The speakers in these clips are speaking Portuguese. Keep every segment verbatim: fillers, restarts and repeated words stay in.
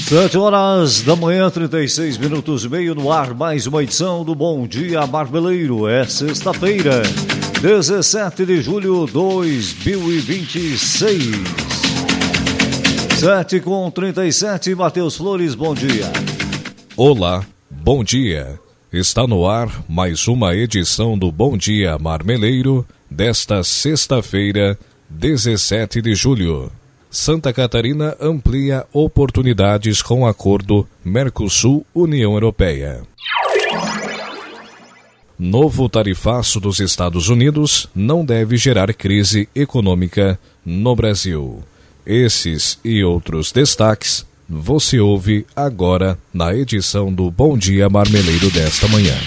Sete horas da manhã, trinta e seis minutos e meio no ar, mais uma edição do Bom Dia Marmeleiro. É sexta-feira, dezessete de julho de dois mil e vinte e seis. Sete com trinta e sete, Matheus Flores, bom dia. Olá, bom dia. Está no ar mais uma edição do Bom Dia Marmeleiro desta sexta-feira, dezessete de julho. Santa Catarina amplia oportunidades com acordo Mercosul-União Europeia. Novo tarifaço dos Estados Unidos não deve gerar crise econômica no Brasil. Esses e outros destaques você ouve agora na edição do Bom Dia Marmeleiro desta manhã.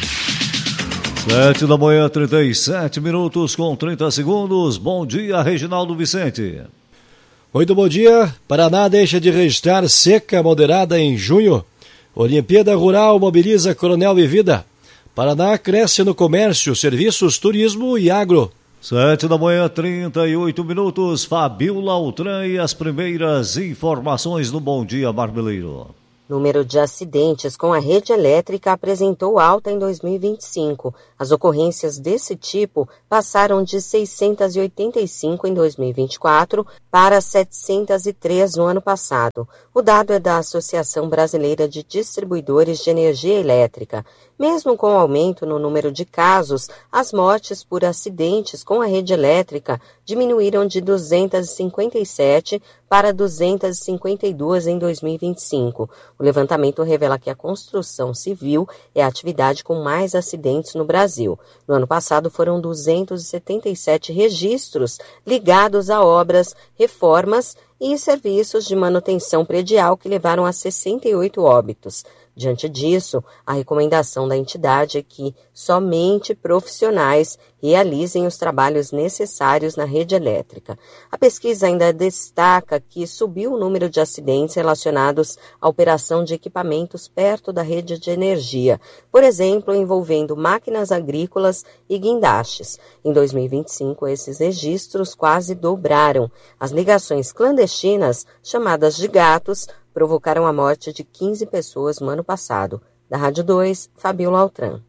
Sete da manhã, trinta e sete minutos com trinta segundos. Bom dia, Reginaldo Vicente. Muito bom dia. Paraná deixa de registrar seca moderada em junho. Olimpíada Rural mobiliza Coronel Vivida. Paraná cresce no comércio, serviços, turismo e agro. Sete da manhã, trinta e oito minutos. Fabiola Altran e as primeiras informações no Bom Dia Marmeleiro. Número de acidentes com a rede elétrica apresentou alta em dois mil e vinte e cinco. As ocorrências desse tipo passaram de seiscentas e oitenta e cinco em dois mil e vinte e quatro para setecentas e três no ano passado. O dado é da Associação Brasileira de Distribuidores de Energia Elétrica. Mesmo com o aumento no número de casos, as mortes por acidentes com a rede elétrica diminuíram de duzentas e cinquenta e sete para duzentas e cinquenta e duas em dois mil e vinte e cinco. O levantamento revela que a construção civil é a atividade com mais acidentes no Brasil. No ano passado foram duzentos e setenta e sete registros ligados a obras, reformas e serviços de manutenção predial que levaram a sessenta e oito óbitos. Diante disso, a recomendação da entidade é que somente profissionais realizem os trabalhos necessários na rede elétrica. A pesquisa ainda destaca que subiu o número de acidentes relacionados à operação de equipamentos perto da rede de energia, por exemplo, envolvendo máquinas agrícolas e guindastes. Em dois mil e vinte e cinco, esses registros quase dobraram. As ligações clandestinas, chamadas de gatos, provocaram a morte de quinze pessoas no ano passado. Da Rádio dois, Fabiola Altran.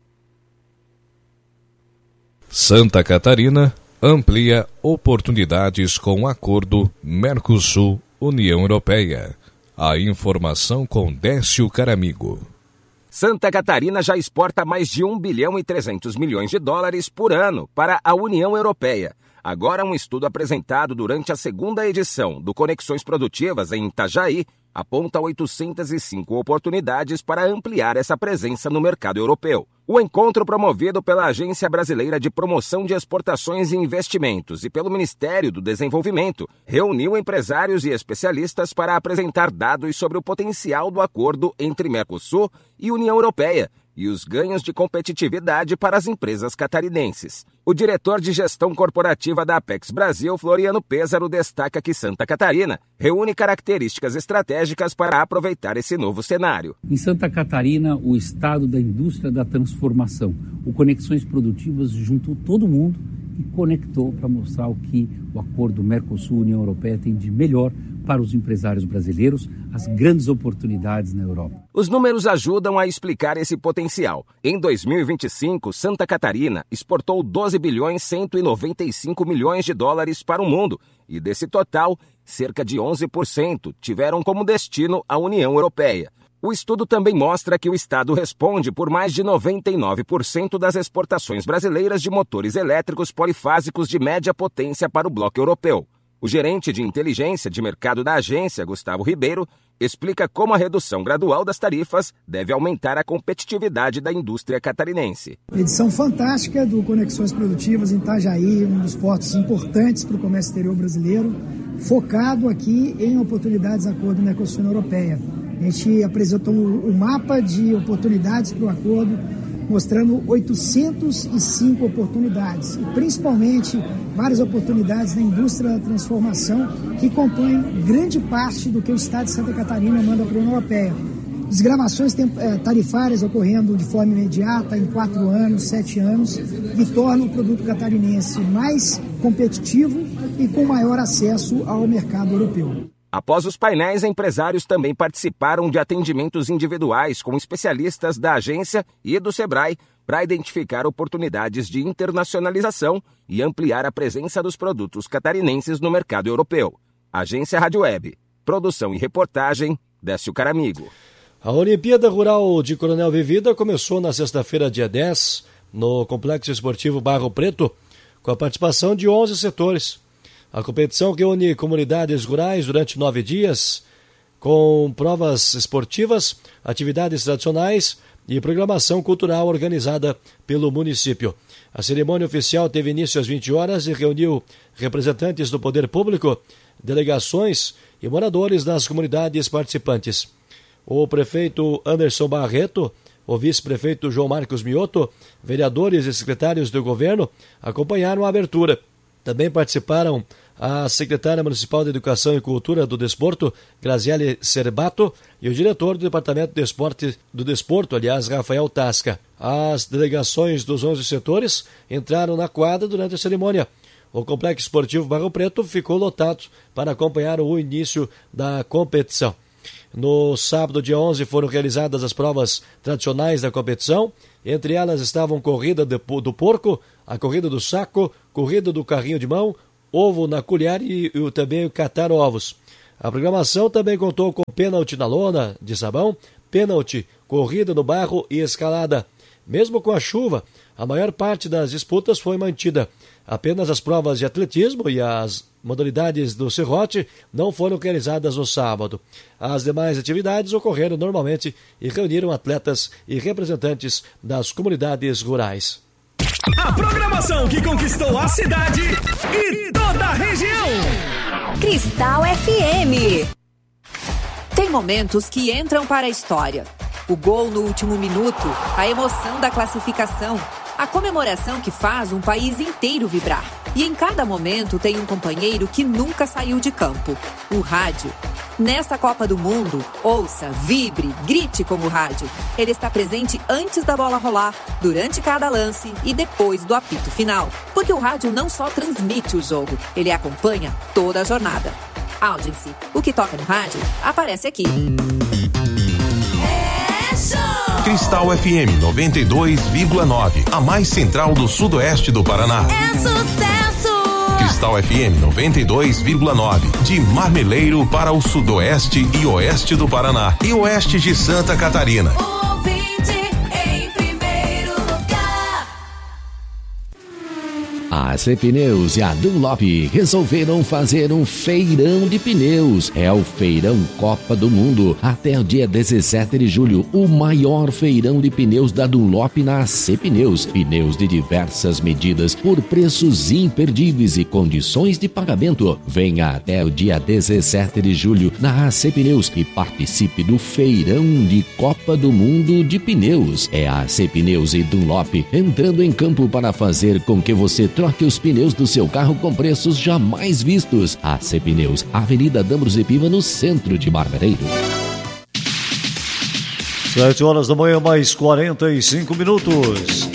Santa Catarina amplia oportunidades com acordo Mercosul-União Europeia. A informação com Décio Caramigo. Santa Catarina já exporta mais de um bilhão e trezentos milhões de dólares por ano para a União Europeia. Agora, um estudo apresentado durante a segunda edição do Conexões Produtivas em Itajaí aponta oitocentas e cinco oportunidades para ampliar essa presença no mercado europeu. O encontro, promovido pela Agência Brasileira de Promoção de Exportações e Investimentos e pelo Ministério do Desenvolvimento, reuniu empresários e especialistas para apresentar dados sobre o potencial do acordo entre Mercosul e União Europeia e os ganhos de competitividade para as empresas catarinenses. O diretor de gestão corporativa da Apex Brasil, Floriano Pêsaro, destaca que Santa Catarina reúne características estratégicas para aproveitar esse novo cenário. Em Santa Catarina, o estado da indústria da transformação, o Conexões Produtivas juntou todo mundo e conectou para mostrar o que o acordo Mercosul-União Europeia tem de melhor para os empresários brasileiros, as grandes oportunidades na Europa. Os números ajudam a explicar esse potencial. Em dois mil e vinte e cinco, Santa Catarina exportou doze bilhões cento e noventa e cinco milhões de dólares para o mundo e desse total, cerca de onze por cento tiveram como destino a União Europeia. O estudo também mostra que o Estado responde por mais de noventa e nove por cento das exportações brasileiras de motores elétricos polifásicos de média potência para o bloco europeu. O gerente de inteligência de mercado da agência, Gustavo Ribeiro, explica como a redução gradual das tarifas deve aumentar a competitividade da indústria catarinense. Edição fantástica do Conexões Produtivas em Itajaí, um dos portos importantes para o comércio exterior brasileiro, focado aqui em oportunidades do acordo Mercosul-União Europeia. A gente apresentou um mapa de oportunidades para o acordo, mostrando oitocentas e cinco oportunidades, e principalmente várias oportunidades na indústria da transformação que compõem grande parte do que o Estado de Santa Catarina manda para a União Europeia. Desgravações tarifárias ocorrendo de forma imediata em quatro anos, sete anos, que tornam o produto catarinense mais competitivo e com maior acesso ao mercado europeu. Após os painéis, empresários também participaram de atendimentos individuais com especialistas da agência e do Sebrae para identificar oportunidades de internacionalização e ampliar a presença dos produtos catarinenses no mercado europeu. Agência Rádio Web. Produção e reportagem, Décio Caramigo. A Olimpíada Rural de Coronel Vivida começou na sexta-feira, dia dez, no Complexo Esportivo Barro Preto, com a participação de onze setores. A competição reúne comunidades rurais durante nove dias, com provas esportivas, atividades tradicionais e programação cultural organizada pelo município. A cerimônia oficial teve início às vinte horas e reuniu representantes do poder público, delegações e moradores das comunidades participantes. O prefeito Anderson Barreto, o vice-prefeito João Marcos Mioto, vereadores e secretários do governo acompanharam a abertura. Também participaram a secretária municipal de Educação e Cultura do Desporto, Graziele Serbato, e o diretor do Departamento de Esporte, do Desporto, aliás, Rafael Tasca. As delegações dos onze setores entraram na quadra durante a cerimônia. O Complexo Esportivo Barro Preto ficou lotado para acompanhar o início da competição. No sábado, dia onze, foram realizadas as provas tradicionais da competição. Entre elas estavam corrida do porco, a corrida do saco, corrida do carrinho de mão, ovo na colher e, e também catar ovos. A programação também contou com pênalti na lona de sabão, pênalti, corrida no barro e escalada. Mesmo com a chuva, a maior parte das disputas foi mantida. Apenas as provas de atletismo e as modalidades do serrote não foram realizadas no sábado. As demais atividades ocorreram normalmente e reuniram atletas e representantes das comunidades rurais. A programação que conquistou a cidade e toda a região. Cristal F M. Tem momentos que entram para a história. O gol no último minuto, a emoção da classificação, a comemoração que faz um país inteiro vibrar. E em cada momento tem um companheiro que nunca saiu de campo, o rádio. Nesta Copa do Mundo, ouça, vibre, grite como rádio. Ele está presente antes da bola rolar, durante cada lance e depois do apito final. Porque o rádio não só transmite o jogo, ele acompanha toda a jornada. Audience, o que toca no rádio, aparece aqui. É show! Cristal F M noventa e dois vírgula nove, a mais central do sudoeste do Paraná. É sucesso! Cristal F M noventa e dois vírgula nove, de Marmeleiro para o sudoeste e oeste do Paraná e oeste de Santa Catarina. O ouvinte em primeiro lugar. A C Pneus e a Dunlop resolveram fazer um feirão de pneus. É o Feirão Copa do Mundo. Até o dia dezessete de julho, o maior feirão de pneus da Dunlop na A C Pneus. Pneus de diversas medidas por preços imperdíveis e condições de pagamento. Venha até o dia dezessete de julho na A C Pneus e participe do Feirão de Copa do Mundo de Pneus. É a A C Pneus e Dunlop entrando em campo para fazer com que você troque os pneus do seu carro com preços jamais vistos. A C Pneus, Avenida Dambros e Piva, no centro de Marmeleiro. Sete horas da manhã, mais quarenta e cinco minutos.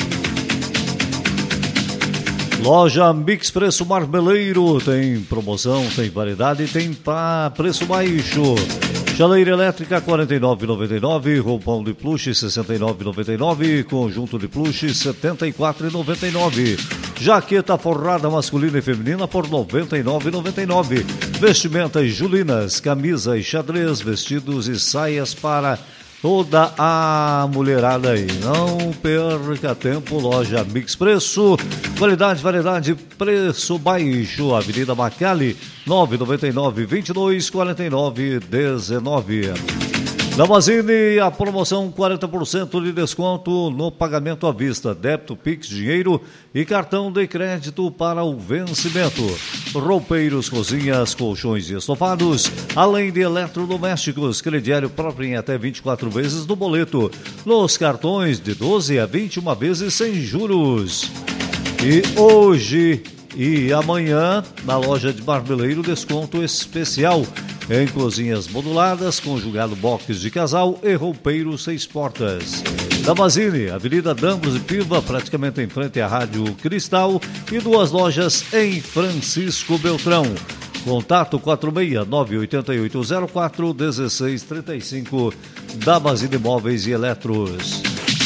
Loja Mix Preço Marmeleiro, tem promoção, tem variedade, tem pra preço baixo. Chaleira elétrica quarenta e nove reais e noventa e nove centavos, roupão de plush sessenta e nove reais e noventa e nove centavos, conjunto de plush setenta e quatro reais e noventa e nove centavos. Jaqueta forrada masculina e feminina por noventa e nove reais e noventa e nove centavos. Vestimentas Julinas, camisa e xadrez, vestidos e saias para toda a mulherada aí. Não perca tempo, loja Mix Preço, qualidade, variedade, preço baixo. Avenida Macali, nove nove nove, vinte e dois, quarenta e nove, dezenove. Na Mazini, a promoção quarenta por cento de desconto no pagamento à vista, débito, Pix, dinheiro e cartão de crédito para o vencimento. Roupeiros, cozinhas, colchões e estofados, além de eletrodomésticos, crediário próprio em até vinte e quatro vezes no boleto, nos cartões de doze a vinte e uma vezes sem juros. E hoje e amanhã, na loja de Marmeleiro, desconto especial em cozinhas moduladas, conjugado box de casal e roupeiro seis portas. Damazini, Avenida Dambros e Piva, praticamente em frente à Rádio Cristal, e duas lojas em Francisco Beltrão. Contato quatro seis nove oito oito zero quatro um seis três cinco, Damazina Imóveis e Eletros.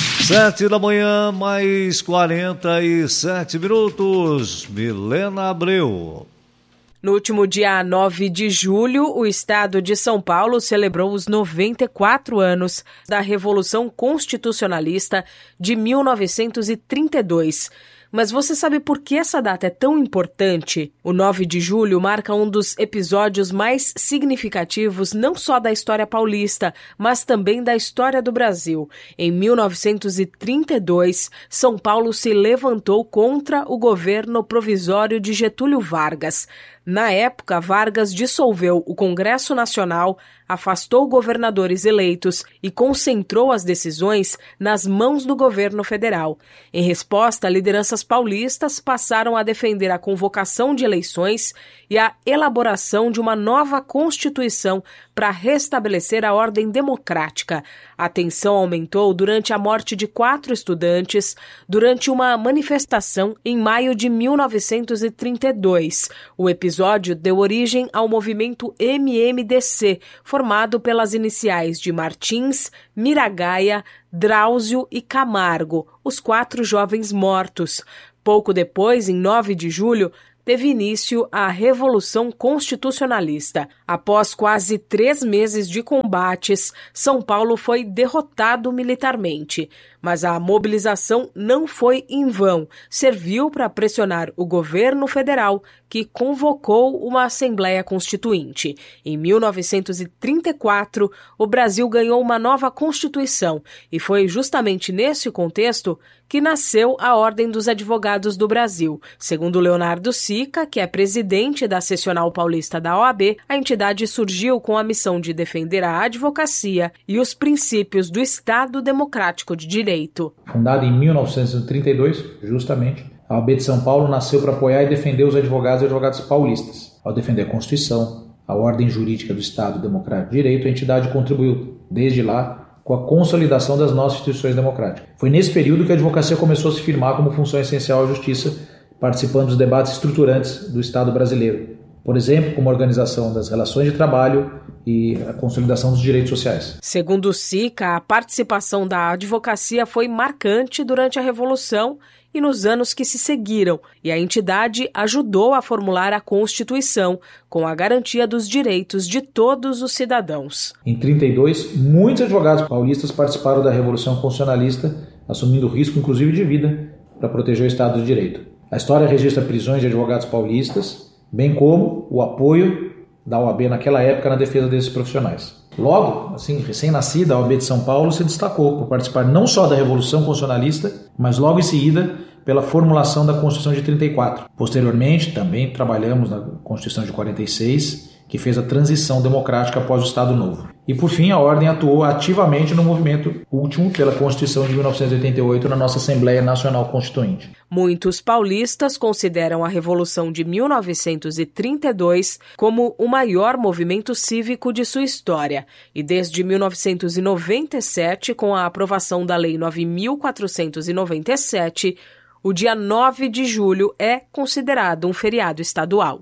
Sete da manhã, mais quarenta e sete minutos. Milena Abreu. No último dia nove de julho, o estado de São Paulo celebrou os noventa e quatro anos da Revolução Constitucionalista de mil novecentos e trinta e dois. Mas você sabe por que essa data é tão importante? O nove de julho marca um dos episódios mais significativos não só da história paulista, mas também da história do Brasil. Em mil novecentos e trinta e dois, São Paulo se levantou contra o governo provisório de Getúlio Vargas. Na época, Vargas dissolveu o Congresso Nacional, afastou governadores eleitos e concentrou as decisões nas mãos do governo federal. Em resposta, lideranças paulistas passaram a defender a convocação de eleições e a elaboração de uma nova Constituição para restabelecer a ordem democrática. A tensão aumentou durante a morte de quatro estudantes durante uma manifestação em maio de mil novecentos e trinta e dois. O episódio deu origem ao movimento M M D C, formado pelas iniciais de Martins, Miragaia, Drauzio e Camargo, os quatro jovens mortos. Pouco depois, em nove de julho, teve início a Revolução Constitucionalista. Após quase três meses de combates, São Paulo foi derrotado militarmente. Mas a mobilização não foi em vão. Serviu para pressionar o governo federal, que convocou uma Assembleia Constituinte. Em mil novecentos e trinta e quatro, o Brasil ganhou uma nova Constituição, e foi justamente nesse contexto que nasceu a Ordem dos Advogados do Brasil. Segundo Leonardo Sica, que é presidente da Seccional Paulista da O A B, a entidade surgiu com a missão de defender a advocacia e os princípios do Estado Democrático de Direito. Fundada em mil novecentos e trinta e dois, justamente, a O A B de São Paulo nasceu para apoiar e defender os advogados e advogadas paulistas. Ao defender a Constituição, a ordem jurídica do Estado Democrático de Direito, a entidade contribuiu, desde lá, com a consolidação das nossas instituições democráticas. Foi nesse período que a advocacia começou a se firmar como função essencial à justiça, participando dos debates estruturantes do Estado brasileiro. Por exemplo, como a organização das relações de trabalho e a consolidação dos direitos sociais. Segundo Sica, a participação da advocacia foi marcante durante a Revolução e nos anos que se seguiram, e a entidade ajudou a formular a Constituição, com a garantia dos direitos de todos os cidadãos. Em trinta e dois, muitos advogados paulistas participaram da Revolução Constitucionalista, assumindo risco inclusive de vida para proteger o Estado de Direito. A história registra prisões de advogados paulistas, bem como o apoio da O A B naquela época na defesa desses profissionais. Logo, assim, recém-nascida, a O A B de São Paulo se destacou por participar não só da Revolução Constitucionalista, mas logo em seguida pela formulação da Constituição de trinta e quatro. Posteriormente, também trabalhamos na Constituição de quarenta e seis, que fez a transição democrática após o Estado Novo. E, por fim, a Ordem atuou ativamente no movimento último pela Constituição de mil novecentos e oitenta e oito na nossa Assembleia Nacional Constituinte. Muitos paulistas consideram a Revolução de mil novecentos e trinta e dois como o maior movimento cívico de sua história. E desde mil novecentos e noventa e sete, com a aprovação da Lei nove mil quatrocentos e noventa e sete, o dia nove de julho é considerado um feriado estadual.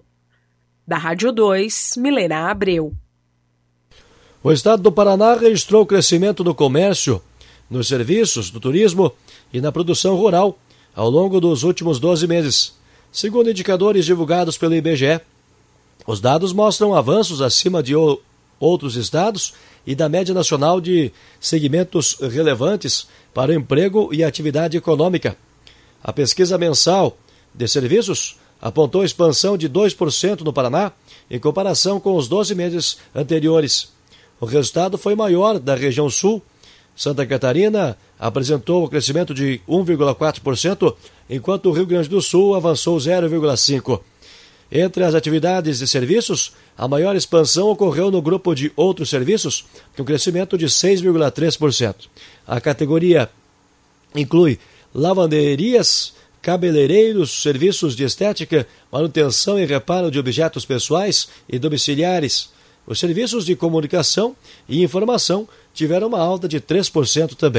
Da Rádio dois, Milena Abreu. O estado do Paraná registrou o crescimento do comércio, nos serviços, do turismo e na produção rural ao longo dos últimos doze meses. Segundo indicadores divulgados pelo I B G E, os dados mostram avanços acima de o- outros estados e da média nacional de segmentos relevantes para o emprego e atividade econômica. A pesquisa mensal de serviços apontou expansão de dois por cento no Paraná em comparação com os doze meses anteriores. O resultado foi maior da região sul. Santa Catarina apresentou o crescimento de um vírgula quatro por cento, enquanto o Rio Grande do Sul avançou zero vírgula cinco por cento. Entre as atividades de serviços, a maior expansão ocorreu no grupo de outros serviços, com crescimento de seis vírgula três por cento. A categoria inclui lavanderias, cabeleireiros, serviços de estética, manutenção e reparo de objetos pessoais e domiciliares. Os serviços de comunicação e informação tiveram uma alta de três por cento também.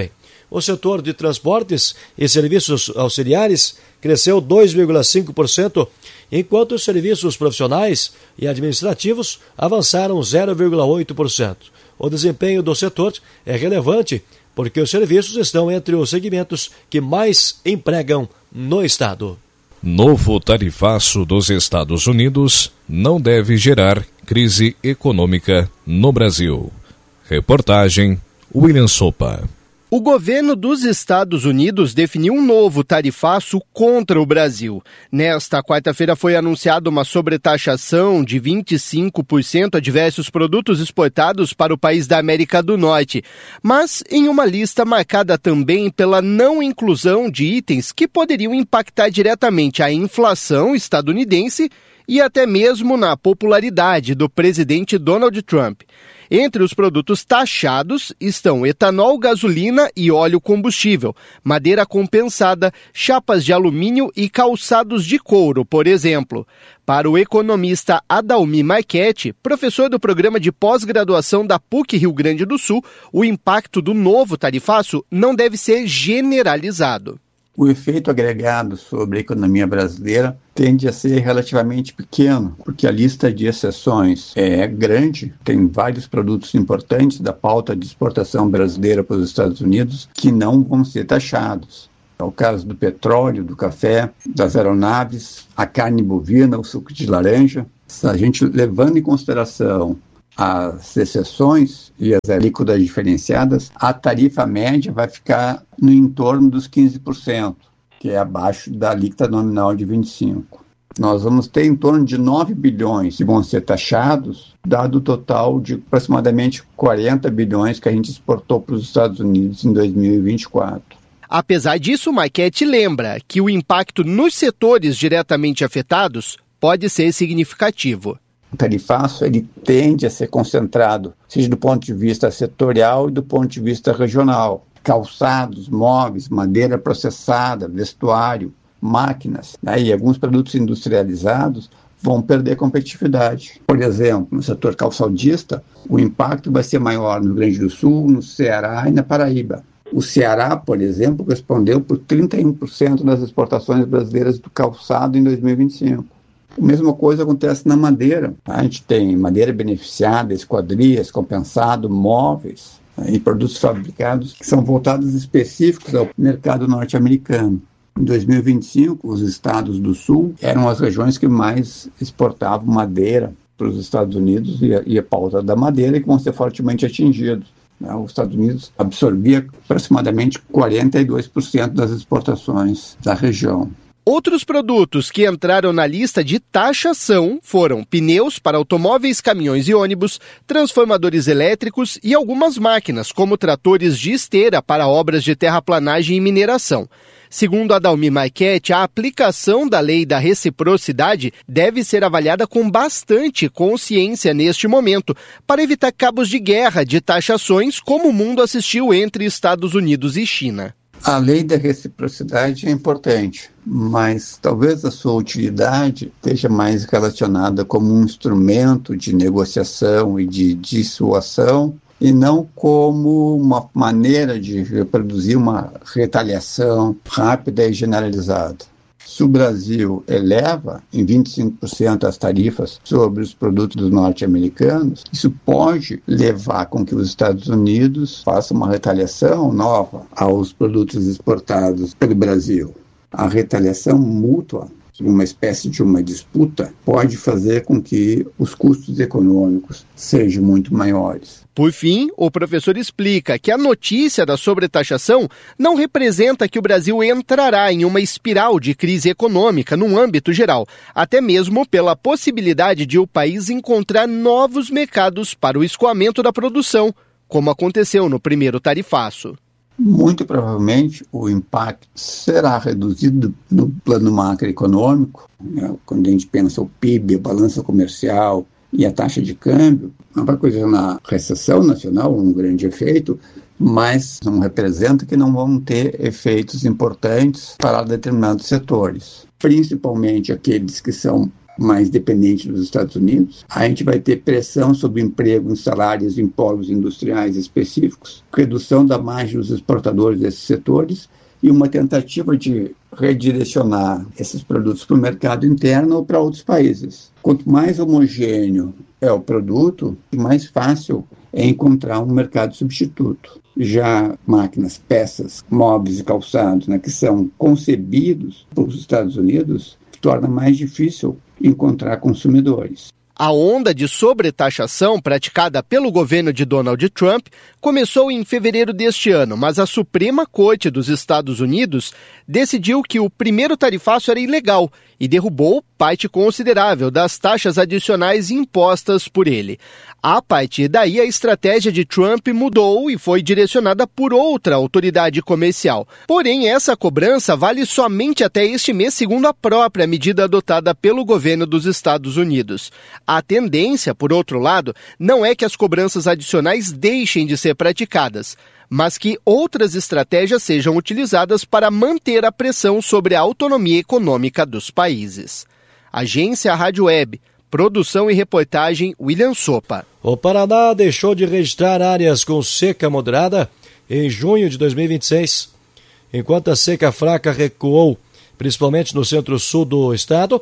O setor de transportes e serviços auxiliares cresceu dois vírgula cinco por cento, enquanto os serviços profissionais e administrativos avançaram zero vírgula oito por cento. O desempenho do setor é relevante porque os serviços estão entre os segmentos que mais empregam no estado. Novo tarifaço dos Estados Unidos não deve gerar crise econômica no Brasil. Reportagem William Sopa. O governo dos Estados Unidos definiu um novo tarifaço contra o Brasil. Nesta quarta-feira foi anunciada uma sobretaxação de vinte e cinco por cento a diversos produtos exportados para o país da América do Norte, mas em uma lista marcada também pela não inclusão de itens que poderiam impactar diretamente a inflação estadunidense e até mesmo na popularidade do presidente Donald Trump. Entre os produtos taxados estão etanol, gasolina e óleo combustível, madeira compensada, chapas de alumínio e calçados de couro, por exemplo. Para o economista Adalmi Marchetti, professor do programa de pós-graduação da P U C Rio Grande do Sul, o impacto do novo tarifaço não deve ser generalizado. O efeito agregado sobre a economia brasileira tende a ser relativamente pequeno, porque a lista de exceções é grande, tem vários produtos importantes da pauta de exportação brasileira para os Estados Unidos que não vão ser taxados. É o caso do petróleo, do café, das aeronaves, a carne bovina, o suco de laranja. Se a gente levando em consideração as exceções e as alíquotas diferenciadas, a tarifa média vai ficar no entorno dos quinze por cento, que é abaixo da alíquota nominal de vinte e cinco por cento. Nós vamos ter em torno de nove bilhões que vão ser taxados, dado o total de aproximadamente quarenta bilhões que a gente exportou para os Estados Unidos em dois mil e vinte e quatro. Apesar disso, Marchetti lembra que o impacto nos setores diretamente afetados pode ser significativo. O tarifaço ele tende a ser concentrado, seja do ponto de vista setorial e do ponto de vista regional. Calçados, móveis, madeira processada, vestuário, máquinas, né, e alguns produtos industrializados vão perder competitividade. Por exemplo, no setor calçadista, o impacto vai ser maior no Rio Grande do Sul, no Ceará e na Paraíba. O Ceará, por exemplo, respondeu por trinta e um por cento das exportações brasileiras do calçado em dois mil e vinte e cinco. A mesma coisa acontece na madeira. A gente tem madeira beneficiada, esquadrias, compensado, móveis, né, e produtos fabricados que são voltados específicos ao mercado norte-americano. Em dois mil e vinte e cinco, os estados do sul eram as regiões que mais exportavam madeira para os Estados Unidos e a, e a pauta da madeira que vão ser fortemente atingidos. Né? Os Estados Unidos absorvia aproximadamente quarenta e dois por cento das exportações da região. Outros produtos que entraram na lista de taxação foram pneus para automóveis, caminhões e ônibus, transformadores elétricos e algumas máquinas, como tratores de esteira para obras de terraplanagem e mineração. Segundo Adalmi Marchetti, a aplicação da lei da reciprocidade deve ser avaliada com bastante consciência neste momento, para evitar cabos de guerra de taxações como o mundo assistiu entre Estados Unidos e China. A lei da reciprocidade é importante, mas talvez a sua utilidade esteja mais relacionada como um instrumento de negociação e de dissuasão e não como uma maneira de reproduzir uma retaliação rápida e generalizada. Se o Brasil eleva em vinte e cinco por cento as tarifas sobre os produtos norte-americanos, isso pode levar com que os Estados Unidos façam uma retaliação nova aos produtos exportados pelo Brasil. A retaliação mútua, uma espécie de uma disputa, pode fazer com que os custos econômicos sejam muito maiores. Por fim, o professor explica que a notícia da sobretaxação não representa que o Brasil entrará em uma espiral de crise econômica no âmbito geral, até mesmo pela possibilidade de o país encontrar novos mercados para o escoamento da produção, como aconteceu no primeiro tarifaço. Muito provavelmente o impacto será reduzido no plano macroeconômico, né? Quando a gente pensa o P I B, a balança comercial e a taxa de câmbio, não vai coisa na recessão nacional, um grande efeito, mas não representa que não vão ter efeitos importantes para determinados setores, principalmente aqueles que são mais dependente dos Estados Unidos, a gente vai ter pressão sobre o emprego em salários em polos industriais específicos, redução da margem dos exportadores desses setores e uma tentativa de redirecionar esses produtos para o mercado interno ou para outros países. Quanto mais homogêneo é o produto, mais fácil é encontrar um mercado substituto. Já máquinas, peças, móveis e calçados, né, que são concebidos para os Estados Unidos, torna mais difícil encontrar consumidores. A onda de sobretaxação praticada pelo governo de Donald Trump começou em fevereiro deste ano, mas a Suprema Corte dos Estados Unidos decidiu que o primeiro tarifaço era ilegal e derrubou parte considerável das taxas adicionais impostas por ele. A partir daí, a estratégia de Trump mudou e foi direcionada por outra autoridade comercial. Porém, essa cobrança vale somente até este mês, segundo a própria medida adotada pelo governo dos Estados Unidos. A tendência, por outro lado, não é que as cobranças adicionais deixem de ser praticadas, mas que outras estratégias sejam utilizadas para manter a pressão sobre a autonomia econômica dos países. Agência Rádio Web, produção e reportagem William Sopa. O Paraná deixou de registrar áreas com seca moderada em junho de dois mil e vinte e seis. Enquanto a seca fraca recuou, principalmente no centro-sul do estado,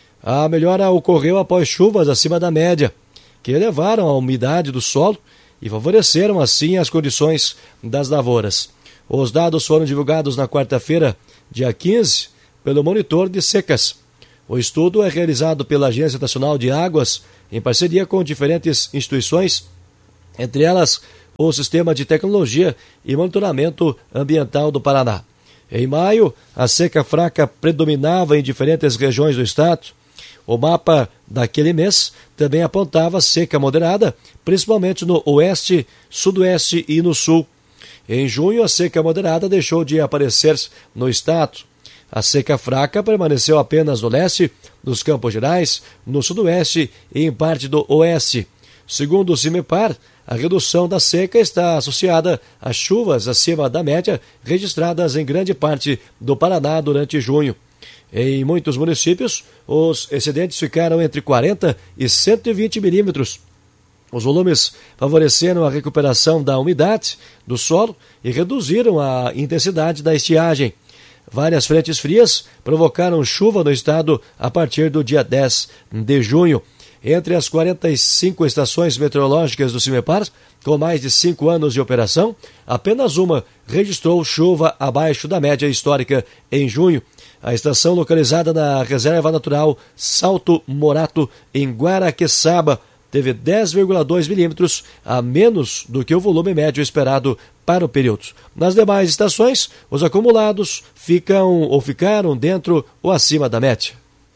a melhora ocorreu após chuvas acima da média, que elevaram a umidade do solo e favoreceram assim as condições das lavouras. Os dados foram divulgados na quarta-feira, dia quinze, pelo Monitor de Secas. O estudo é realizado pela Agência Nacional de Águas, em parceria com diferentes instituições, entre elas o Sistema de Tecnologia e Monitoramento Ambiental do Paraná. Em maio, a seca fraca predominava em diferentes regiões do estado. O mapa daquele mês também apontava seca moderada, principalmente no oeste, sudoeste e no sul. Em junho, a seca moderada deixou de aparecer no estado. A seca fraca permaneceu apenas no leste, nos Campos Gerais, no sudoeste e em parte do oeste. Segundo o CIMEPAR, a redução da seca está associada às chuvas acima da média registradas em grande parte do Paraná durante junho. Em muitos municípios, os excedentes ficaram entre quarenta e cento e vinte milímetros. Os volumes favoreceram a recuperação da umidade do solo e reduziram a intensidade da estiagem. Várias frentes frias provocaram chuva no estado a partir do dia dez de junho. Entre as quarenta e cinco estações meteorológicas do CIMEPAR, com mais de cinco anos de operação, apenas uma registrou chuva abaixo da média histórica em junho. A estação localizada na Reserva Natural Salto Morato, em Guaraqueçaba, teve dez vírgula dois milímetros a menos do que o volume médio esperado para o período. Nas demais estações, os acumulados ficam ou ficaram dentro ou acima da média.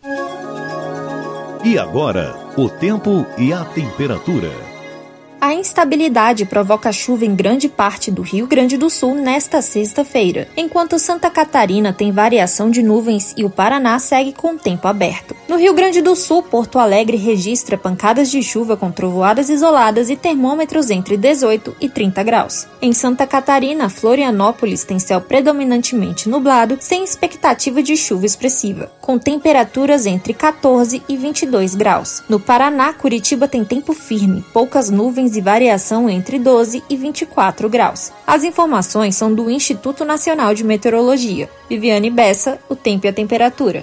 E agora, o tempo e a temperatura. A instabilidade provoca chuva em grande parte do Rio Grande do Sul nesta sexta-feira, enquanto Santa Catarina tem variação de nuvens e o Paraná segue com tempo aberto. No Rio Grande do Sul, Porto Alegre registra pancadas de chuva com trovoadas isoladas e termômetros entre dezoito e trinta graus. Em Santa Catarina, Florianópolis tem céu predominantemente nublado, sem expectativa de chuva expressiva, com temperaturas entre catorze e vinte e dois graus. No Paraná, Curitiba tem tempo firme, poucas nuvens e variação entre doze e vinte e quatro graus. As informações são do Instituto Nacional de Meteorologia. Viviane Bessa, o tempo e a temperatura.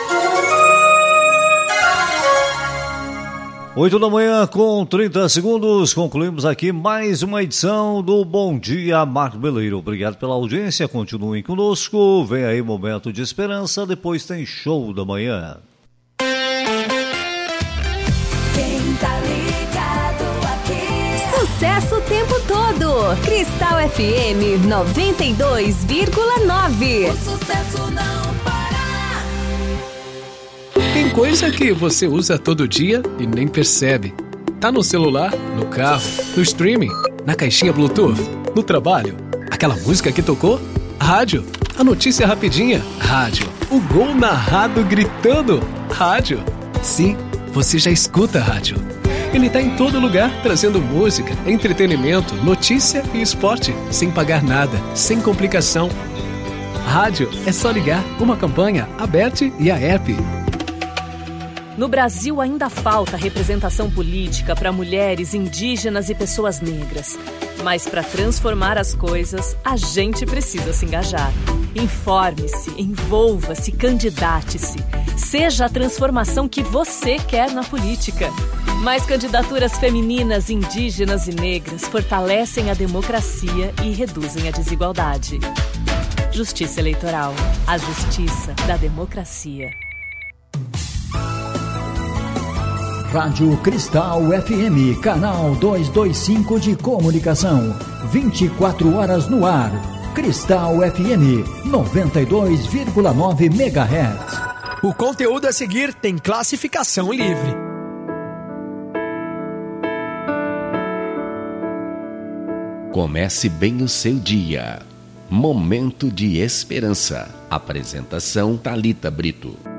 oito da manhã com trinta segundos, concluímos aqui mais uma edição do Bom Dia Marmeleiro. Obrigado pela audiência, continuem conosco, vem aí Momento de Esperança, depois tem Show da Manhã. Quem tá ligado aqui? Sucesso o tempo todo! Cristal F M noventa e dois vírgula nove. O sucesso não para. Tem coisa que você usa todo dia e nem percebe. Tá no celular, no carro, no streaming, na caixinha Bluetooth, no trabalho. Aquela música que tocou? Rádio. A notícia rapidinha? Rádio. O gol narrado gritando? Rádio. Sim, você já escuta rádio. Ele tá em todo lugar, trazendo música, entretenimento, notícia e esporte, sem pagar nada, sem complicação. Rádio é só ligar uma campanha, aberte e a app. No Brasil ainda falta representação política para mulheres, indígenas e pessoas negras. Mas para transformar as coisas, a gente precisa se engajar. Informe-se, envolva-se, candidate-se. Seja a transformação que você quer na política. Mais candidaturas femininas, indígenas e negras fortalecem a democracia e reduzem a desigualdade. Justiça Eleitoral. A justiça da democracia. Rádio Cristal F M, canal duzentos e vinte e cinco de comunicação. vinte e quatro horas no ar. Cristal F M, noventa e dois vírgula nove megahertz. O conteúdo a seguir tem classificação livre. Comece bem o seu dia. Momento de esperança. Apresentação Thalita Brito.